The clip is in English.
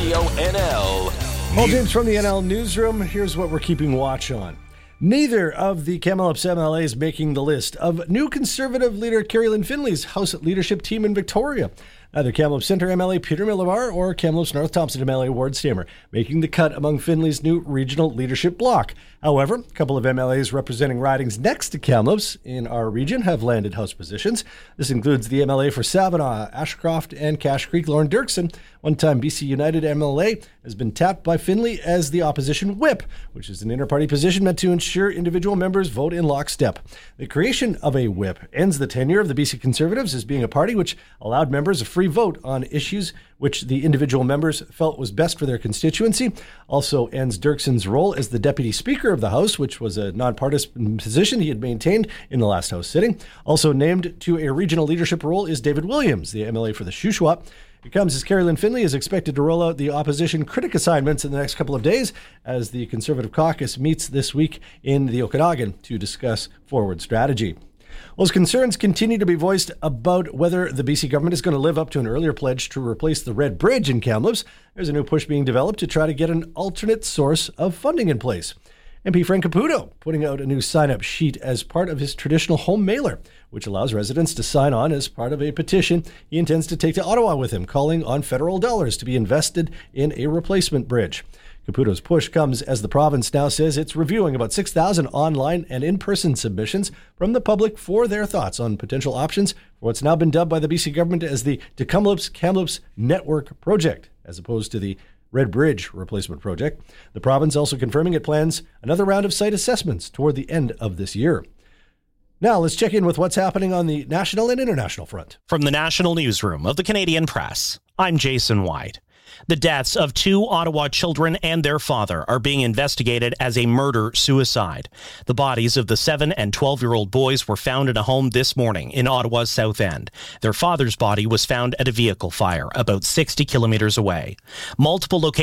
Radio NL. Paul James from the NL Newsroom. Here's what we're keeping watch on. Neither of the Kamloops MLAs making the list of new Conservative leader Kerry Lynn Finley's House leadership team in Victoria. Neither Kamloops Centre MLA Peter Millivar or Kamloops North Thompson MLA Ward Stammer making the cut among Finley's new regional leadership bloc. However, a couple of MLAs representing ridings next to Kamloops in our region have landed House positions. This includes the MLA for Savannah, Ashcroft, and Cache Creek, Lauren Dirksen. One-time BC United MLA has been tapped by Finley as the opposition whip, which is an inter-party position meant to ensure individual members vote in lockstep. The creation of a whip ends the tenure of the BC Conservatives as being a party which allowed members a free vote on issues which the individual members felt was best for their constituency. Also ends Dirksen's role as the Deputy Speaker of the House, which was a nonpartisan position he had maintained in the last House sitting. Also named to a regional leadership role is David Williams, the MLA for the Shuswap. It comes as Kerry Lynn Finley is expected to roll out the opposition critic assignments in the next couple of days as the Conservative caucus meets this week in the Okanagan to discuss forward strategy. Well, as concerns continue to be voiced about whether the BC government is going to live up to an earlier pledge to replace the Red Bridge in Kamloops, there's a new push being developed to try to get an alternate source of funding in place. MP Frank Caputo putting out a new sign-up sheet as part of his traditional home mailer, which allows residents to sign on as part of a petition he intends to take to Ottawa with him, calling on federal dollars to be invested in a replacement bridge. Caputo's push comes as the province now says it's reviewing about 6,000 online and in-person submissions from the public for their thoughts on potential options for what's now been dubbed by the BC government as the Kamloops Network Project, as opposed to the Red Bridge replacement project. The province also confirming it plans another round of site assessments toward the end of this year. Now let's check in with what's happening on the national and international front. From the National Newsroom of the Canadian Press, I'm Jason White. The deaths of 2 Ottawa children and their father are being investigated as a murder-suicide. The bodies of the 7 and 12-year-old boys were found in a home this morning in Ottawa's South End. Their father's body was found at a vehicle fire about 60 kilometers away. Multiple locations